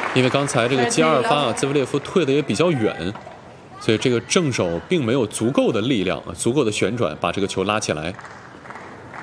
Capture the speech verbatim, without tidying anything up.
因为刚才这个接二发啊，兹维列夫退的也比较远，所以这个正手并没有足够的力量、足够的旋转把这个球拉起来。